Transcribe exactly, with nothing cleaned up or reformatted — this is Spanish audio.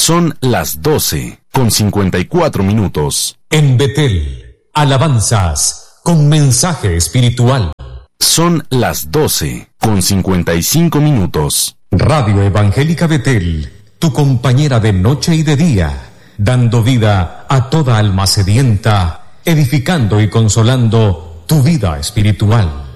Son las doce con cincuenta y cuatro minutos. En Betel, alabanzas con mensaje espiritual. Son las doce con cincuenta y cinco minutos. Radio Evangélica Betel, tu compañera de noche y de día, dando vida a toda alma sedienta, edificando y consolando tu vida espiritual.